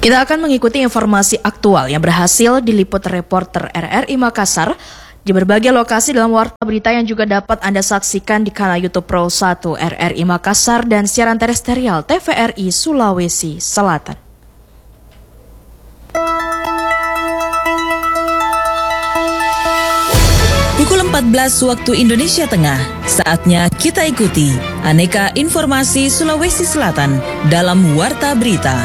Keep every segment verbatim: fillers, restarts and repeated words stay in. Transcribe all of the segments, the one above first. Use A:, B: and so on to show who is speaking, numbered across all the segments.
A: Kita akan mengikuti informasi aktual yang berhasil diliput reporter R R I Makassar di berbagai lokasi dalam warta berita yang juga dapat Anda saksikan di kanal YouTube Pro satu R R I Makassar dan siaran terestrial T V R I Sulawesi Selatan.
B: Pukul empat belas waktu Indonesia Tengah, saatnya kita ikuti aneka informasi Sulawesi Selatan dalam Warta Berita.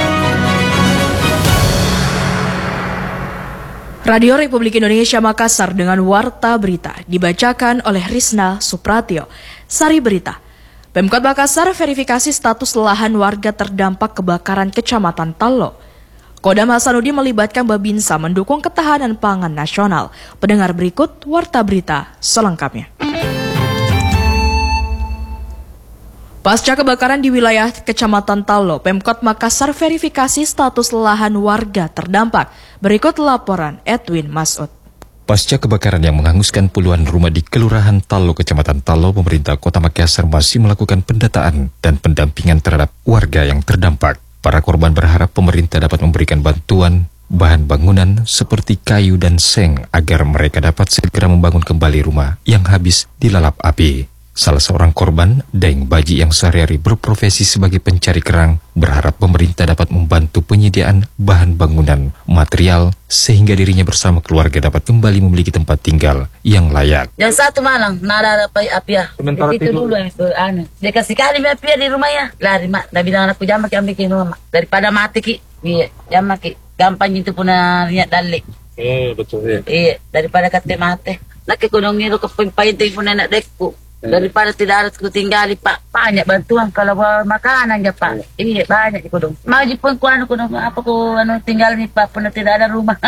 A: Radio Republik Indonesia Makassar dengan Warta Berita dibacakan oleh Rizna Supratio. Sari Berita. Pemkot Makassar verifikasi status lahan warga terdampak kebakaran Kecamatan Tallo. Kodam Hasanuddin melibatkan Babinsa mendukung ketahanan pangan nasional. Pendengar berikut Warta Berita selengkapnya. Pasca kebakaran di wilayah Kecamatan Tallo, Pemkot Makassar verifikasi status lahan warga terdampak. Berikut laporan Edwin Masud.
C: Pasca kebakaran yang menghanguskan puluhan rumah di Kelurahan Tallo, Kecamatan Tallo, pemerintah Kota Makassar masih melakukan pendataan dan pendampingan terhadap warga yang terdampak. Para korban berharap pemerintah dapat memberikan bantuan bahan bangunan seperti kayu dan seng agar mereka dapat segera membangun kembali rumah yang habis dilalap api. Salah seorang korban, Daeng Baji yang sehari-hari berprofesi sebagai pencari kerang, berharap pemerintah dapat membantu penyediaan bahan bangunan, material, sehingga dirinya bersama keluarga dapat kembali memiliki tempat tinggal yang layak.
D: Yang satu malang, nada api api ya. Sementara itu dulu yang itu, anu. Dia kasih kali api ya di rumah ya. Lari mak, dah bilang anakku jangan ambil bikin rumah. Daripada mati ki, iya, jangan ki. Gampang itu punya niat dalik.
E: Eh betul ya.
D: Iya, daripada kata mati. Nak kunong niru kepimpain pun anak dekku. Daripada tidak harus kutinggali Pak, banyak bantuan kalau bawa makanan ya Pak. Iya banyak di kudung. Mau jepun ku anu kudung apa ku anu tinggal nih Pak, pun tidak ada rumah.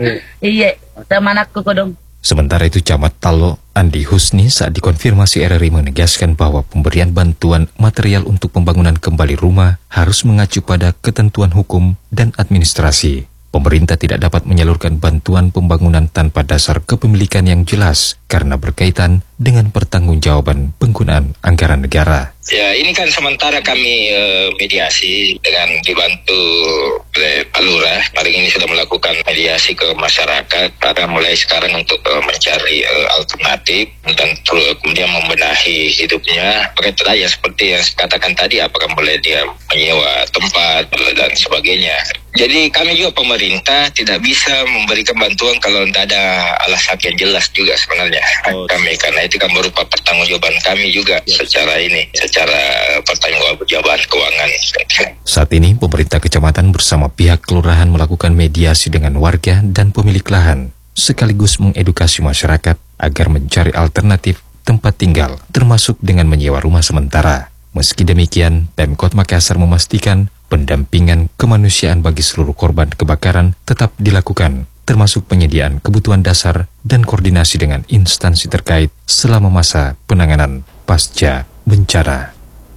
D: Iya, sama anakku kudung.
C: Sementara itu Camat Tallo Andi Husni saat dikonfirmasi R R I menegaskan bahwa pemberian bantuan material untuk pembangunan kembali rumah harus mengacu pada ketentuan hukum dan administrasi. Pemerintah tidak dapat menyalurkan bantuan pembangunan tanpa dasar kepemilikan yang jelas karena berkaitan dengan pertanggungjawaban penggunaan anggaran negara.
F: Ya, ini kan sementara kami uh, mediasi dengan dibantu oleh Pak Lurah. Paling ini sudah melakukan mediasi ke masyarakat pada mulai sekarang untuk uh, mencari uh, alternatif dan terus kemudian membenahi hidupnya. Berkaitan ya seperti yang saya katakan tadi, apakah boleh dia menyewa tempat dan sebagainya. Jadi kami juga pemerintah tidak bisa memberikan bantuan kalau tidak ada alasan yang jelas juga sebenarnya. Oh, kami karena itu kan berupa pertanggungjawaban kami juga ya. secara ini, secara pertanggungjawaban keuangan.
C: Saat ini pemerintah kecamatan bersama pihak kelurahan melakukan mediasi dengan warga dan pemilik lahan, sekaligus mengedukasi masyarakat agar mencari alternatif tempat tinggal, termasuk dengan menyewa rumah sementara. Meski demikian, Pemkot Makassar memastikan pendampingan kemanusiaan bagi seluruh korban kebakaran tetap dilakukan, termasuk penyediaan kebutuhan dasar dan koordinasi dengan instansi terkait selama masa penanganan pasca bencana.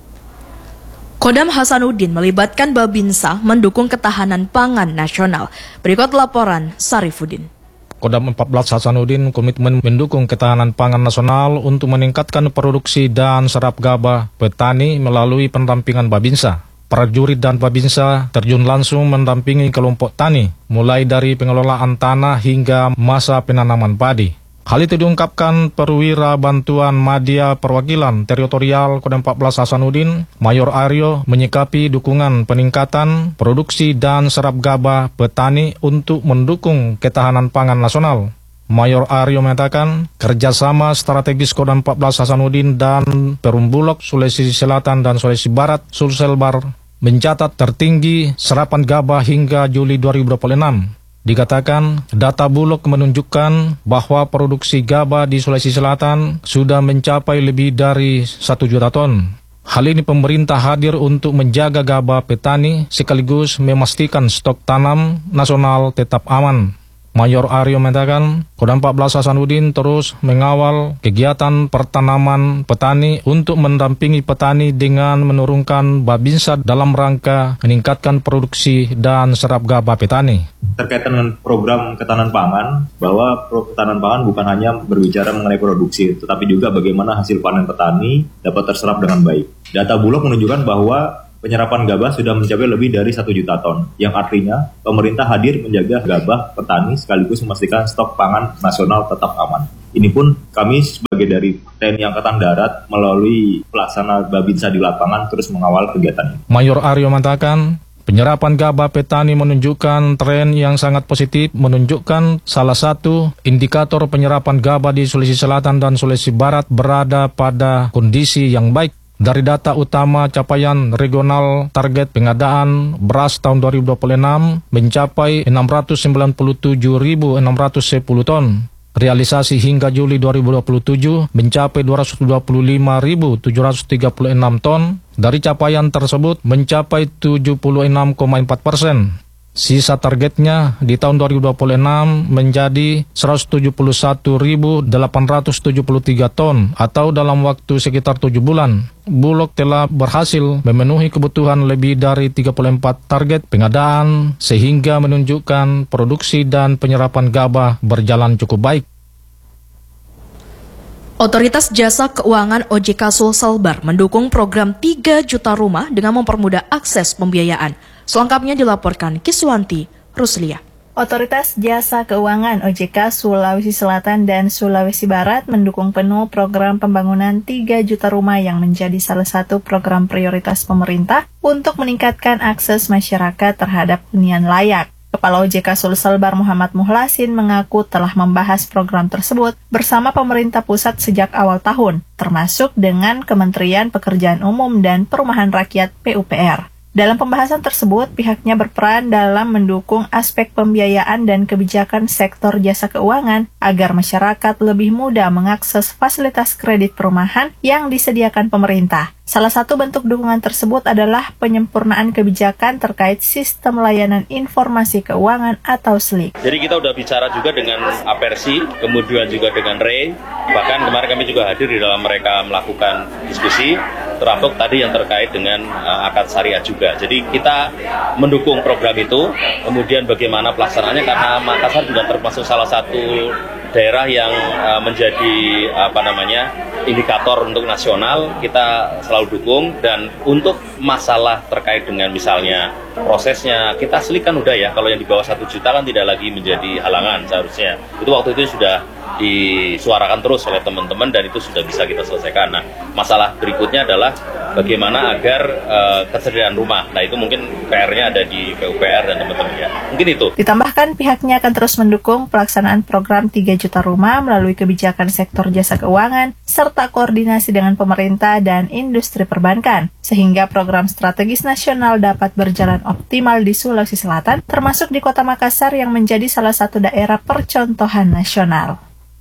A: Kodam Hasanuddin melibatkan Babinsa mendukung ketahanan pangan nasional. Berikut laporan Sarifudin.
E: Kodam empat belas Hasanuddin komitmen mendukung ketahanan pangan nasional untuk meningkatkan produksi dan serap gabah petani melalui pendampingan Babinsa. Prajurit dan Babinsa terjun langsung mendampingi kelompok tani, mulai dari pengelolaan tanah hingga masa penanaman padi. Hal itu diungkapkan perwira bantuan Madya Perwakilan Teritorial Kodam empat belas Hasanuddin, Mayor Aryo, menyikapi dukungan peningkatan produksi dan serap gabah petani untuk mendukung ketahanan pangan nasional. Mayor Aryo mengatakan kerjasama strategis Kodam empat belas Hasanuddin dan Perum Bulog Sulawesi Selatan dan Sulawesi Barat Sulselbar mencatat tertinggi serapan gabah hingga Juli dua ribu dua puluh enam. Dikatakan, data Bulog menunjukkan bahwa produksi gabah di Sulawesi Selatan sudah mencapai lebih dari satu juta ton. Hal ini pemerintah hadir untuk menjaga gabah petani sekaligus memastikan stok tanam nasional tetap aman. Mayor Aryo mengatakan, Kodam empat belas Hasanuddin terus mengawal kegiatan pertanaman petani untuk mendampingi petani dengan menurunkan Babinsa dalam rangka meningkatkan produksi dan serap gabah petani.
G: Terkait dengan program ketahanan pangan, bahwa ketahanan pangan bukan hanya berbicara mengenai produksi, tetapi juga bagaimana hasil panen petani dapat terserap dengan baik. Data Bulog menunjukkan bahwa penyerapan gabah sudah mencapai lebih dari satu juta ton, yang artinya pemerintah hadir menjaga gabah petani sekaligus memastikan stok pangan nasional tetap aman. Ini pun kami sebagai dari T N I Angkatan Darat melalui pelaksana Babinsa di lapangan terus mengawal kegiatan ini.
E: Mayor Aryo mengatakan, penyerapan gabah petani menunjukkan tren yang sangat positif, menunjukkan salah satu indikator penyerapan gabah di Sulawesi Selatan dan Sulawesi Barat berada pada kondisi yang baik. Dari data utama capaian regional target pengadaan beras tahun dua ribu dua puluh enam mencapai enam ratus sembilan puluh tujuh ribu enam ratus sepuluh ton. Realisasi hingga Juli dua ribu dua puluh tujuh mencapai dua ratus dua puluh lima ribu tujuh ratus tiga puluh enam ton. Dari capaian tersebut mencapai tujuh puluh enam koma empat persen. Sisa targetnya di tahun dua ribu dua puluh enam menjadi seratus tujuh puluh satu ribu delapan ratus tujuh puluh tiga ton atau dalam waktu sekitar tujuh bulan. Bulog telah berhasil memenuhi kebutuhan lebih dari tiga puluh empat target pengadaan sehingga menunjukkan produksi dan penyerapan gabah berjalan cukup baik.
A: Otoritas Jasa Keuangan O J K Sulselbar mendukung program tiga juta rumah dengan mempermudah akses pembiayaan. Selengkapnya dilaporkan Kiswanti Ruslia.
H: Otoritas Jasa Keuangan O J K Sulawesi Selatan dan Sulawesi Barat mendukung penuh program pembangunan tiga juta rumah yang menjadi salah satu program prioritas pemerintah untuk meningkatkan akses masyarakat terhadap hunian layak. Kepala O J K Sulselbar Muhammad Muhlasin mengaku telah membahas program tersebut bersama pemerintah pusat sejak awal tahun, termasuk dengan Kementerian Pekerjaan Umum dan Perumahan Rakyat P U P R. Dalam pembahasan tersebut, pihaknya berperan dalam mendukung aspek pembiayaan dan kebijakan sektor jasa keuangan agar masyarakat lebih mudah mengakses fasilitas kredit perumahan yang disediakan pemerintah. Salah satu bentuk dukungan tersebut adalah penyempurnaan kebijakan terkait sistem layanan informasi keuangan atau S L I K.
I: Jadi kita udah bicara juga dengan Apersi, kemudian juga dengan R E I, bahkan kemarin kami juga hadir di dalam mereka melakukan diskusi, termasuk tadi yang terkait dengan uh, akad syariah juga. Jadi kita mendukung program itu, kemudian bagaimana pelaksanaannya karena Makassar juga termasuk salah satu daerah yang uh, menjadi apa namanya indikator untuk nasional, kita selalu dukung. Dan untuk masalah terkait dengan misalnya prosesnya, kita S L I K kan udah ya, kalau yang di bawah satu juta kan tidak lagi menjadi halangan seharusnya. Itu waktu itu sudah disuarakan terus oleh teman-teman dan itu sudah bisa kita selesaikan. Nah, masalah berikutnya adalah bagaimana agar uh, ketersediaan rumah. Nah, itu mungkin P R-nya ada di P U P R dan teman-teman ya. Mungkin itu.
H: Ditambahkan pihaknya akan terus mendukung pelaksanaan program tiga juta rumah melalui kebijakan sektor jasa keuangan serta koordinasi dengan pemerintah dan industri perbankan sehingga program strategis nasional dapat berjalan optimal di Sulawesi Selatan termasuk di Kota Makassar yang menjadi salah satu daerah percontohan nasional.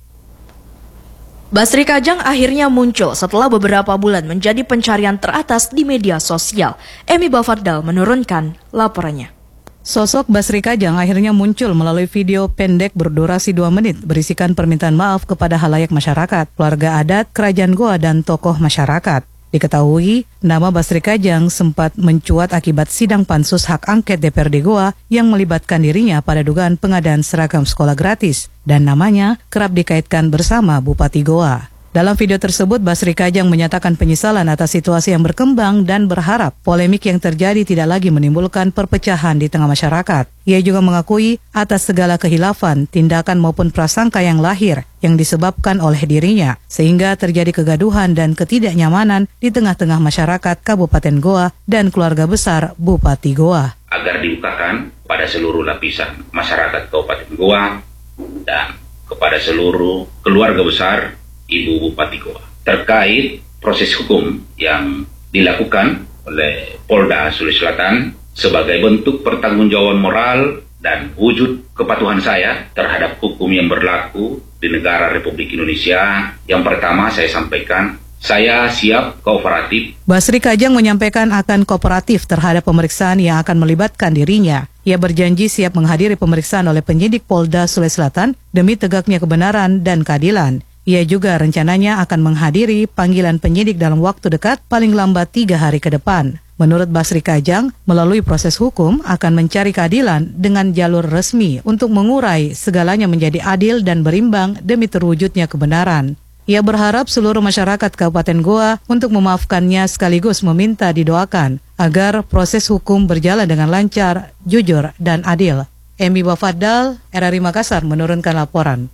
A: Basri Kajang akhirnya muncul setelah beberapa bulan menjadi pencarian teratas di media sosial. Emi Bafardal menurunkan laporannya.
J: Sosok Basri Kajang akhirnya muncul melalui video pendek berdurasi dua menit berisikan permintaan maaf kepada halayak masyarakat, keluarga adat, kerajaan Goa, dan tokoh masyarakat. Diketahui, nama Basri Kajang sempat mencuat akibat sidang pansus hak angket D P R D Goa yang melibatkan dirinya pada dugaan pengadaan seragam sekolah gratis dan namanya kerap dikaitkan bersama Bupati Goa. Dalam video tersebut, Basri Kajang menyatakan penyesalan atas situasi yang berkembang dan berharap polemik yang terjadi tidak lagi menimbulkan perpecahan di tengah masyarakat. Ia juga mengakui atas segala kehilafan, tindakan maupun prasangka yang lahir yang disebabkan oleh dirinya, sehingga terjadi kegaduhan dan ketidaknyamanan di tengah-tengah masyarakat Kabupaten Goa dan keluarga besar Bupati Goa.
K: Agar dibukakan pada seluruh lapisan masyarakat Kabupaten Goa dan kepada seluruh keluarga besar Ibu Bupati Goa terkait proses hukum yang dilakukan oleh Polda Sulawesi Selatan sebagai bentuk pertanggungjawaban moral dan wujud kepatuhan saya terhadap hukum yang berlaku di negara Republik Indonesia. Yang pertama saya sampaikan, saya siap kooperatif.
J: Basri Kajang menyampaikan akan kooperatif terhadap pemeriksaan yang akan melibatkan dirinya. Ia berjanji siap menghadiri pemeriksaan oleh penyidik Polda Sulawesi Selatan demi tegaknya kebenaran dan keadilan. Ia juga rencananya akan menghadiri panggilan penyidik dalam waktu dekat paling lambat tiga hari ke depan. Menurut Basri Kajang, melalui proses hukum akan mencari keadilan dengan jalur resmi untuk mengurai segalanya menjadi adil dan berimbang demi terwujudnya kebenaran. Ia berharap seluruh masyarakat Kabupaten Goa untuk memaafkannya sekaligus meminta didoakan agar proses hukum berjalan dengan lancar, jujur, dan adil. Emi Bafadal, R R I Makassar menurunkan laporan.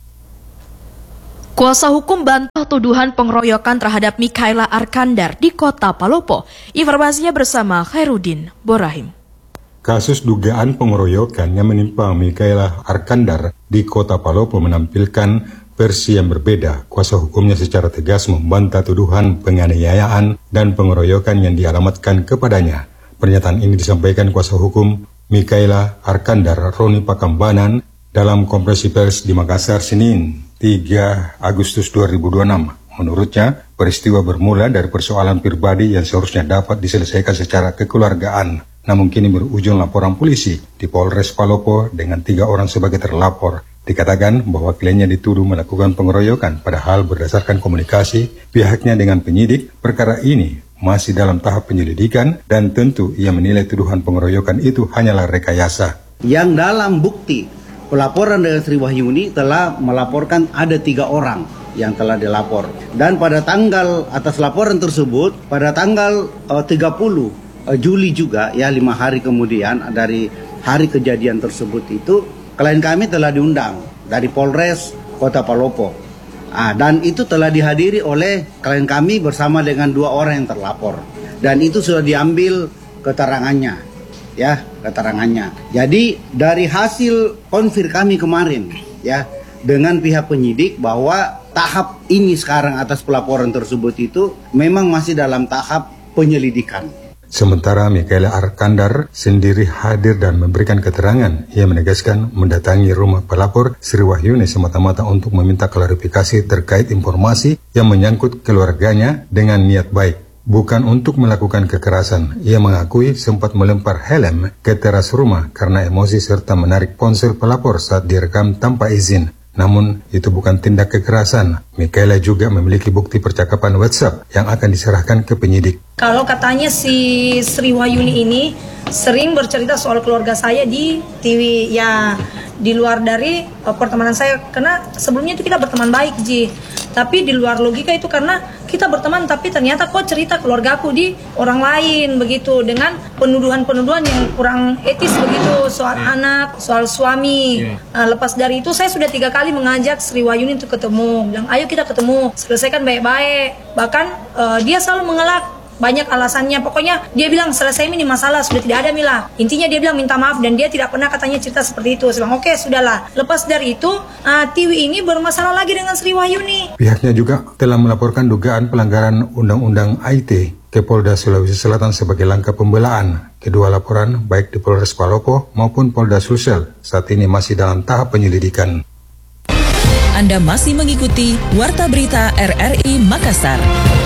A: Kuasa hukum bantah tuduhan pengeroyokan terhadap Mikaela Arkandar di kota Palopo. Informasinya bersama Khairuddin Borahim.
L: Kasus dugaan pengeroyokan yang menimpa Mikaela Arkandar di kota Palopo menampilkan versi yang berbeda. Kuasa hukumnya secara tegas membantah tuduhan penganiayaan dan pengeroyokan yang dialamatkan kepadanya. Pernyataan ini disampaikan kuasa hukum Mikaela Arkandar, Roni Pakambanan, dalam konferensi pers di Makassar, Senin, tiga Agustus dua ribu dua puluh enam. Menurutnya, peristiwa bermula dari persoalan pribadi yang seharusnya dapat diselesaikan secara kekeluargaan. Namun kini berujung laporan polisi di Polres Palopo dengan tiga orang sebagai terlapor. Dikatakan bahwa kliennya dituduh melakukan pengeroyokan, padahal berdasarkan komunikasi pihaknya dengan penyidik, perkara ini masih dalam tahap penyelidikan dan tentu ia menilai tuduhan pengeroyokan itu hanyalah rekayasa.
M: Yang dalam bukti pelaporan dari Sri Wahyuni telah melaporkan ada tiga orang yang telah dilapor. Dan pada tanggal atas laporan tersebut, pada tanggal uh, tiga puluh Juli juga, ya lima hari kemudian dari hari kejadian tersebut itu, klien kami telah diundang dari Polres Kota Palopo. Ah, dan itu telah dihadiri oleh klien kami bersama dengan dua orang yang terlapor. Dan itu sudah diambil keterangannya. Ya, keterangannya. Jadi dari hasil konfir kami kemarin ya dengan pihak penyidik bahwa tahap ini sekarang atas pelaporan tersebut itu memang masih dalam tahap penyelidikan.
L: Sementara Mikaela Arkandar sendiri hadir dan memberikan keterangan. Ia menegaskan mendatangi rumah pelapor Sri Wahyuni semata-mata untuk meminta klarifikasi terkait informasi yang menyangkut keluarganya dengan niat baik, bukan untuk melakukan kekerasan. Ia mengakui sempat melempar helm ke teras rumah karena emosi serta menarik ponsel pelapor saat direkam tanpa izin. Namun itu bukan tindak kekerasan. Mikaela juga memiliki bukti percakapan WhatsApp yang akan diserahkan ke penyidik.
N: Kalau katanya si Sri Wahyuni ini sering bercerita soal keluarga saya di T V, ya di luar dari uh, pertemanan saya, karena sebelumnya itu kita berteman baik, Ji. Tapi di luar logika itu karena kita berteman tapi ternyata kok cerita keluargaku di orang lain begitu, dengan penuduhan-penuduhan yang kurang etis begitu soal yeah. anak, soal suami. Yeah. Nah, lepas dari itu saya sudah tiga kali mengajak Sri Wahyuni untuk ketemu, bilang ayo kita ketemu, selesaikan baik-baik. Bahkan uh, dia selalu mengelak. Banyak alasannya, pokoknya dia bilang selesai ini masalah, sudah tidak ada Mila. Intinya dia bilang minta maaf dan dia tidak pernah katanya cerita seperti itu. Saya bilang oke okay, sudahlah. Lepas dari itu uh, T V ini bermasalah lagi dengan Sri Wahyuni.
L: Pihaknya juga telah melaporkan dugaan pelanggaran Undang-Undang I T ke Polda Sulawesi Selatan sebagai langkah pembelaan. Kedua laporan baik di Polres Palopo maupun Polda Sulsel saat ini masih dalam tahap penyelidikan.
B: Anda masih mengikuti Warta Berita R R I Makassar.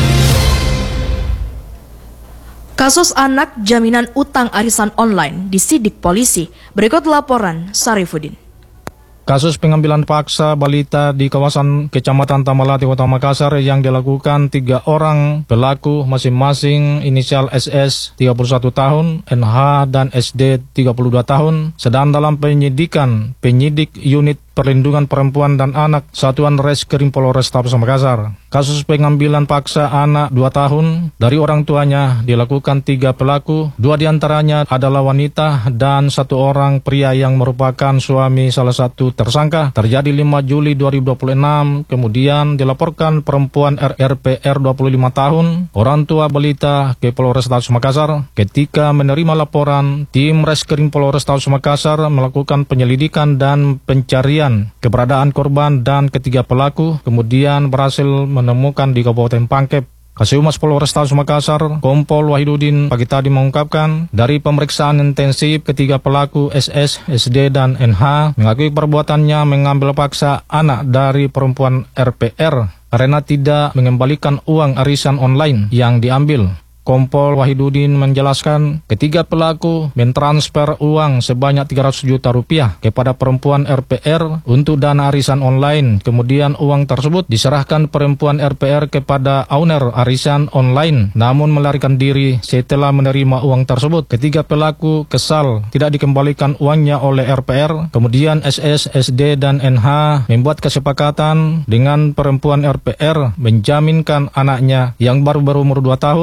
A: Kasus anak jaminan utang arisan online disidik polisi. Berikut laporan Sarifuddin.
E: Kasus pengambilan paksa balita di kawasan Kecamatan Tamalate, Kota Makassar yang dilakukan tiga orang pelaku masing-masing inisial S S tiga puluh satu tahun, N H dan S D tiga puluh dua tahun sedang dalam penyidikan penyidik unit Perlindungan Perempuan dan Anak Satuan Reskrim Polrestabes Makassar. Kasus pengambilan paksa anak dua tahun dari orang tuanya dilakukan tiga pelaku, dua diantaranya adalah wanita dan satu orang pria yang merupakan suami salah satu tersangka. Terjadi lima Juli dua ribu dua puluh enam, kemudian dilaporkan perempuan R R P R dua puluh lima tahun, orang tua balita ke Polrestabes Makassar. Ketika menerima laporan, tim Reskrim Polrestabes Makassar melakukan penyelidikan dan pencarian keberadaan korban dan ketiga pelaku, kemudian berhasil menemukan di Kabupaten Pangkep. Kasih-Humas Polrestabes Makassar, Kompol Wahidudin pagi tadi mengungkapkan dari pemeriksaan intensif ketiga pelaku S S, S D dan N H mengakui perbuatannya mengambil paksa anak dari perempuan R P R karena tidak mengembalikan uang arisan online yang diambil. Kompol Wahidudin menjelaskan ketiga pelaku mentransfer uang sebanyak tiga ratus juta rupiah kepada perempuan R P R untuk dana arisan online. Kemudian uang tersebut diserahkan perempuan R P R kepada owner arisan online, namun melarikan diri setelah menerima uang tersebut. Ketiga pelaku kesal tidak dikembalikan uangnya oleh R P R. Kemudian S S, S D dan N H membuat kesepakatan dengan perempuan R P R menjaminkan anaknya yang baru berumur dua tahun hingga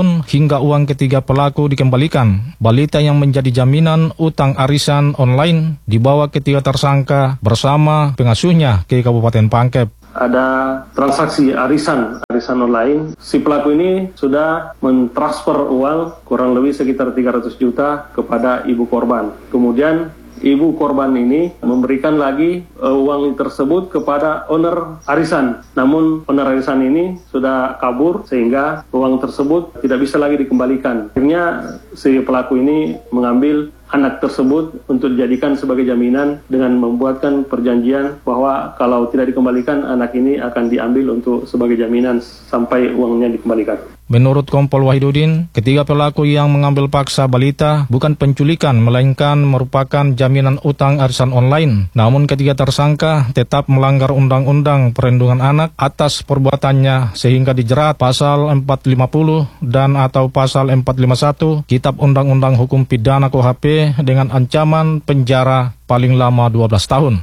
E: hingga uang ketiga pelaku dikembalikan. Balita yang menjadi jaminan utang arisan online dibawa ketiga tersangka bersama pengasuhnya ke Kabupaten Pangkep.
O: Ada transaksi arisan, arisan online. Si pelaku ini sudah mentransfer uang kurang lebih sekitar tiga ratus juta kepada ibu korban. Kemudian ibu korban ini memberikan lagi uh, uang tersebut kepada owner arisan. Namun owner arisan ini sudah kabur sehingga uang tersebut tidak bisa lagi dikembalikan. Akhirnya si pelaku ini mengambil anak tersebut untuk dijadikan sebagai jaminan dengan membuatkan perjanjian bahwa kalau tidak dikembalikan anak ini akan diambil untuk sebagai jaminan sampai uangnya dikembalikan.
E: Menurut Kompol Wahidudin, ketiga pelaku yang mengambil paksa balita bukan penculikan melainkan merupakan jaminan utang arisan online. Namun ketiga tersangka tetap melanggar Undang-Undang Perlindungan Anak atas perbuatannya sehingga dijerat pasal empat ratus lima puluh dan atau pasal empat ratus lima puluh satu Kitab Undang-Undang Hukum Pidana K U H P dengan ancaman penjara paling lama dua belas tahun.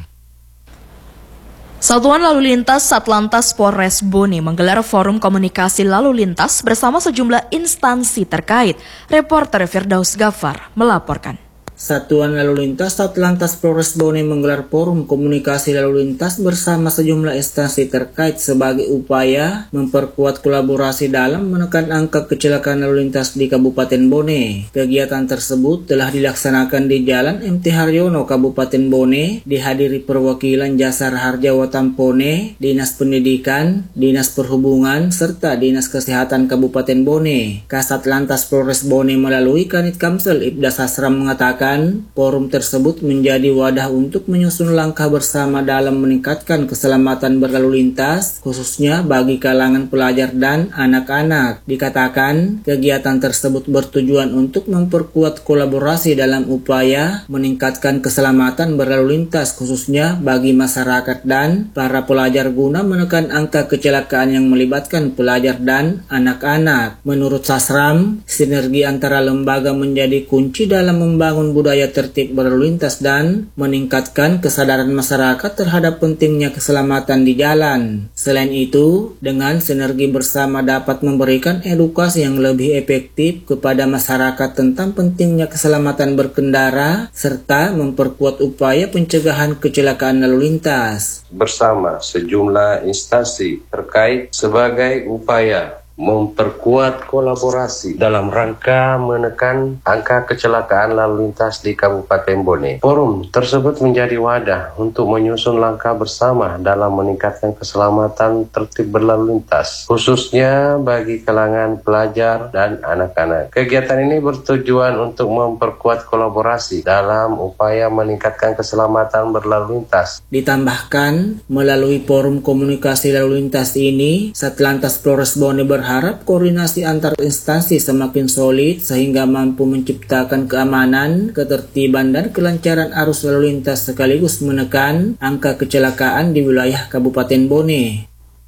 A: Satuan Lalu Lintas Satlantas Polres Bone menggelar forum komunikasi lalu lintas bersama sejumlah instansi terkait. Reporter Firdaus Ghaffar melaporkan.
P: Satuan Lalu Lintas Satlantas Polres Bone menggelar forum komunikasi lalu lintas bersama sejumlah instansi terkait sebagai upaya memperkuat kolaborasi dalam menekan angka kecelakaan lalu lintas di Kabupaten Bone. Kegiatan tersebut telah dilaksanakan di Jalan M T Haryono, Kabupaten Bone, dihadiri perwakilan Jasar Harja Watampone, Dinas Pendidikan, Dinas Perhubungan, serta Dinas Kesehatan Kabupaten Bone. Kasat Lantas Polres Bone melalui Kanit Kamsel Ibda Sasram mengatakan forum tersebut menjadi wadah untuk menyusun langkah bersama dalam meningkatkan keselamatan berlalu lintas, khususnya bagi kalangan pelajar dan anak-anak. Dikatakan, kegiatan tersebut bertujuan untuk memperkuat kolaborasi dalam upaya meningkatkan keselamatan berlalu lintas, khususnya bagi masyarakat dan para pelajar guna menekan angka kecelakaan yang melibatkan pelajar dan anak-anak. Menurut Sasram, sinergi antara lembaga menjadi kunci dalam membangun budaya tertib berlalu lintas dan meningkatkan kesadaran masyarakat terhadap pentingnya keselamatan di jalan. Selain itu, dengan sinergi bersama dapat memberikan edukasi yang lebih efektif kepada masyarakat tentang pentingnya keselamatan berkendara serta memperkuat upaya pencegahan kecelakaan lalu lintas.
Q: Bersama sejumlah instansi terkait sebagai upaya memperkuat kolaborasi dalam rangka menekan angka kecelakaan lalu lintas di Kabupaten Bone. Forum tersebut menjadi wadah untuk menyusun langkah bersama dalam meningkatkan keselamatan tertib berlalu lintas, khususnya bagi kalangan pelajar dan anak-anak. Kegiatan ini bertujuan untuk memperkuat kolaborasi dalam upaya meningkatkan keselamatan berlalu lintas.
P: Ditambahkan, melalui forum komunikasi lalu lintas ini, Satlantas Polres Bone berharap Harap koordinasi antar instansi semakin solid sehingga mampu menciptakan keamanan, ketertiban dan kelancaran arus lalu lintas sekaligus menekan angka kecelakaan di wilayah Kabupaten Bone.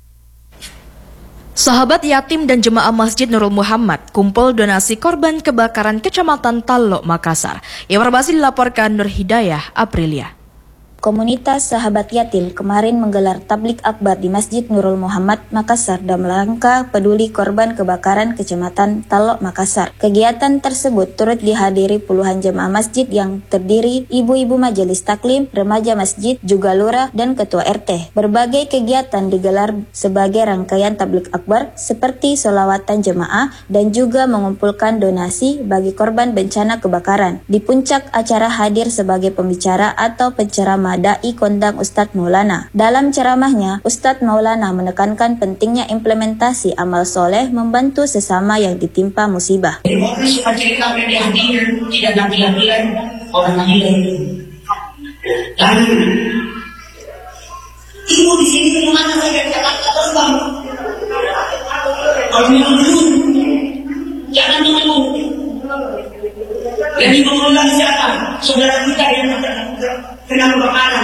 A: Sahabat yatim dan jemaah Masjid Nurul Muhammad kumpul donasi korban kebakaran Kecamatan Tallo, Makassar. Informasi dilaporkan Nur Hidayah Aprilia.
R: Komunitas Sahabat Yatim kemarin menggelar tablik akbar di Masjid Nurul Muhammad, Makassar dalam rangka peduli korban kebakaran Kecamatan Tallo, Makassar. Kegiatan tersebut turut dihadiri puluhan jemaah masjid yang terdiri ibu-ibu majelis taklim, remaja masjid, juga lurah dan ketua R T. Berbagai kegiatan digelar sebagai rangkaian tablik akbar seperti sholawatan jemaah dan juga mengumpulkan donasi bagi korban bencana kebakaran. Di puncak acara hadir sebagai pembicara atau penceramah Dai kondang Ustadz Maulana. Dalam ceramahnya, Ustadz Maulana menekankan pentingnya implementasi amal soleh membantu sesama yang ditimpa musibah.
S: Orang suka cerita media hadir, tidak lagi-lagian orang lain. Dan ibu di sini kemana saja kata-kata terbang. Kalau minum dulu, jangan menunggu. Dan ibu mengulang siapa? Saudara kita yang kena kebakaran.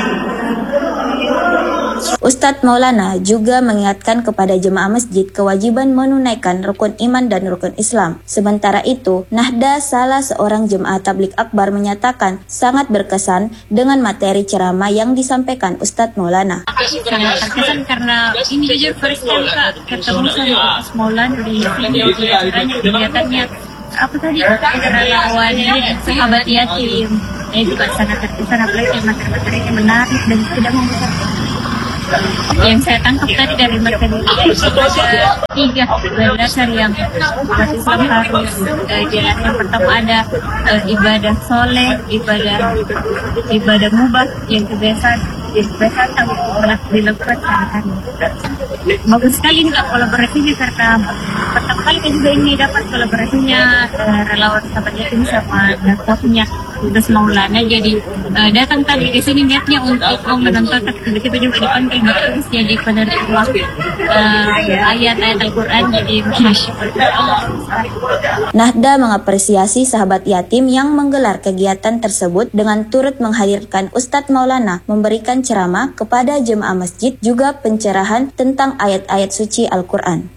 R: Ustadz Maulana juga mengingatkan kepada jemaah masjid kewajiban menunaikan rukun iman dan rukun Islam. Sementara itu, Nahda, salah seorang jemaah tablik akbar, menyatakan sangat berkesan dengan materi ceramah yang disampaikan Ustadz Maulana.
T: Sangat terkesan karena ini jujur first time Kak ketemu sama Ustadz Maulana di video acaranya, kelihatannya apa tadi relawan sahabat yatim. Ini juga sangat terkesan apalagi materi-materi yang menarik dan tidak membesarkan. Yang saya tangkap tadi dari materi itu ada tiga dasar yang umat Islam harus uh, jalan. Yang pertama ada uh, ibadah soleh, ibadah ibadah mubah, yang kebiasaan yang kebiasaan telah dilakukan sehari-hari. Bagus sekali juga kolaborasinya karena pertama kali kita juga ini dapat kolaborasinya uh, relawan sahabat yatim sama dakwahnya Tugas Maulana. Jadi uh, datang tadi di sini niatnya untuk oh, menonton kita juga dipanggil terus jadi penerima uh, ayat-ayat Al-Quran. Jadi
R: Nahda mengapresiasi sahabat yatim yang menggelar kegiatan tersebut dengan turut menghadirkan Ustadz Maulana memberikan ceramah kepada jemaah masjid juga pencerahan tentang ayat-ayat suci Al-Quran.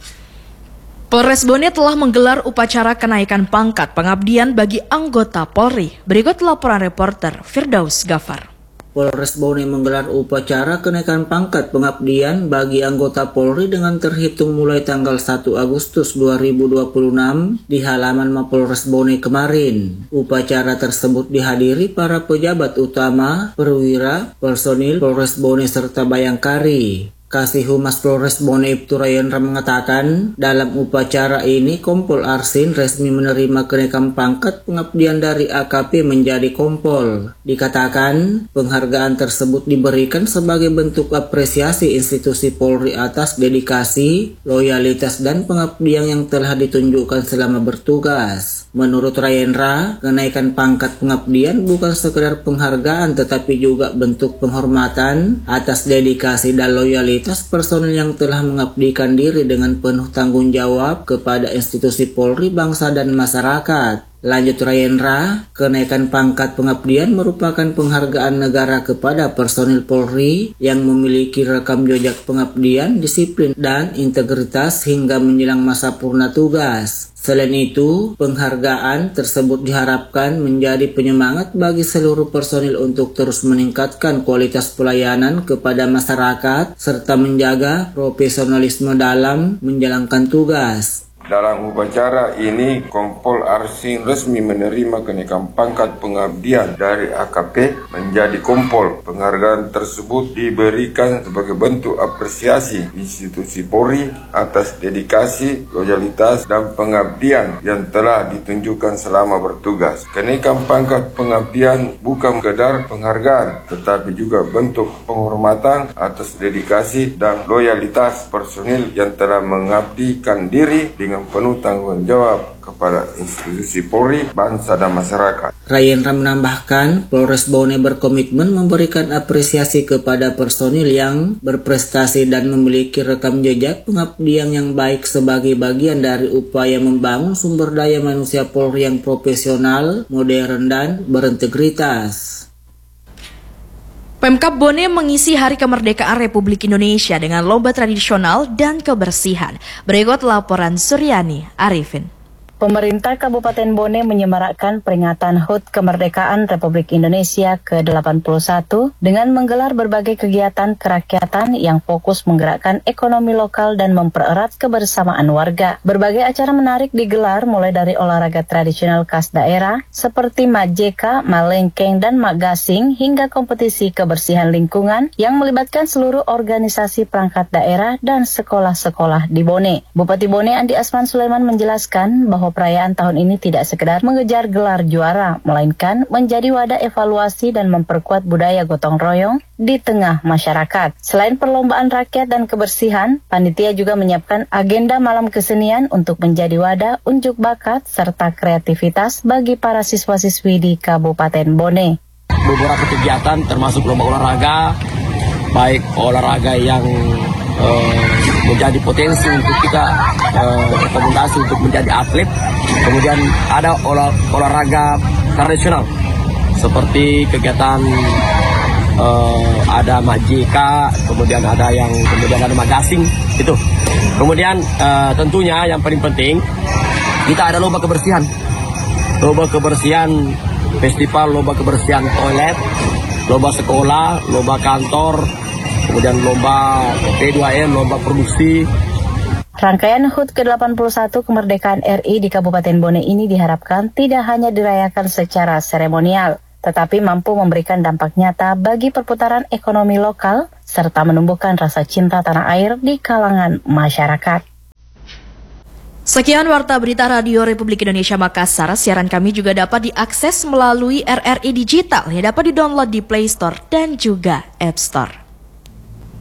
A: Polres Bone telah menggelar upacara kenaikan pangkat pengabdian bagi anggota Polri. Berikut laporan reporter Firdaus Gafar.
P: Polres Bone menggelar upacara kenaikan pangkat pengabdian bagi anggota Polri dengan terhitung mulai tanggal satu Agustus dua ribu dua puluh enam di halaman Mapolres Bone kemarin. Upacara tersebut dihadiri para pejabat utama, perwira, personil Polres Bone serta bayangkari. Kasih Humas Polres Bone Ibtu Rayendra mengatakan, dalam upacara ini Kompol Arsin resmi menerima kenaikan pangkat pengabdian dari A K P menjadi Kompol. Dikatakan, penghargaan tersebut diberikan sebagai bentuk apresiasi institusi Polri atas dedikasi, loyalitas, dan pengabdian yang telah ditunjukkan selama bertugas. Menurut Rayendra, kenaikan pangkat pengabdian bukan sekedar penghargaan tetapi juga bentuk penghormatan atas dedikasi dan loyalitas personel yang telah mengabdikan diri dengan penuh tanggung jawab kepada institusi Polri, bangsa, dan masyarakat. Lanjut Rayendra, kenaikan pangkat pengabdian merupakan penghargaan negara kepada personil Polri yang memiliki rekam jejak pengabdian, disiplin, dan integritas hingga menjelang masa purna tugas. Selain itu, penghargaan tersebut diharapkan menjadi penyemangat bagi seluruh personil untuk terus meningkatkan kualitas pelayanan kepada masyarakat serta menjaga profesionalisme dalam menjalankan tugas.
U: Dalam upacara ini, Kompol Arsin resmi menerima kenaikan pangkat pengabdian dari A K P menjadi Kompol. Penghargaan tersebut diberikan sebagai bentuk apresiasi institusi Polri atas dedikasi, loyalitas, dan pengabdian yang telah ditunjukkan selama bertugas. Kenaikan pangkat pengabdian bukan sekedar penghargaan, tetapi juga bentuk penghormatan atas dedikasi dan loyalitas personil yang telah mengabdikan diri dengan penuh tanggung jawab kepada institusi Polri, bangsa, dan masyarakat.
P: Rayendra menambahkan, Polres Bone berkomitmen memberikan apresiasi kepada personil yang berprestasi dan memiliki rekam jejak pengabdian yang baik sebagai bagian dari upaya membangun sumber daya manusia Polri yang profesional, modern, dan berintegritas.
A: Pemkab Bone mengisi Hari Kemerdekaan Republik Indonesia dengan lomba tradisional dan kebersihan. Berikut laporan Suryani Arifin.
V: Pemerintah Kabupaten Bone menyemarakkan peringatan H U T Kemerdekaan Republik Indonesia ke delapan puluh satu dengan menggelar berbagai kegiatan kerakyatan yang fokus menggerakkan ekonomi lokal dan mempererat kebersamaan warga. Berbagai acara menarik digelar mulai dari olahraga tradisional khas daerah seperti Majeka, Malengkeng, dan Magasing hingga kompetisi kebersihan lingkungan yang melibatkan seluruh organisasi perangkat daerah dan sekolah-sekolah di Bone. Bupati Bone Andi Asman Sulaiman menjelaskan bahwa perayaan tahun ini tidak sekedar mengejar gelar juara, melainkan menjadi wadah evaluasi dan memperkuat budaya gotong royong di tengah masyarakat. Selain perlombaan rakyat dan kebersihan, panitia juga menyiapkan agenda malam kesenian untuk menjadi wadah unjuk bakat serta kreativitas bagi para siswa-siswi di Kabupaten Bone.
W: Beberapa kegiatan termasuk lomba olahraga, baik olahraga yang uh, menjadi potensi untuk kita uh, rekomendasi untuk menjadi atlet. Kemudian ada olah, olahraga tradisional seperti kegiatan uh, ada Majeka, kemudian ada yang kemudian ada Magasing itu. Kemudian uh, tentunya yang paling penting kita ada lomba kebersihan, lomba kebersihan festival, lomba kebersihan toilet, lomba sekolah, lomba kantor. Kemudian lomba P dua M, lomba produksi.
V: Rangkaian H U T ke delapan puluh satu kemerdekaan R I di Kabupaten Bone ini diharapkan tidak hanya dirayakan secara seremonial, tetapi mampu memberikan dampak nyata bagi perputaran ekonomi lokal serta menumbuhkan rasa cinta tanah air di kalangan masyarakat.
A: Sekian Warta Berita Radio Republik Indonesia Makassar. Siaran kami juga dapat diakses melalui R R I Digital yang dapat didownload di Play Store dan juga App Store.